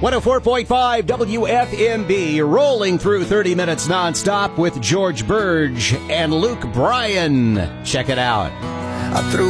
104.5 WFMB, rolling through 30 minutes nonstop with George Burge and Luke Bryan. Check it out. I threw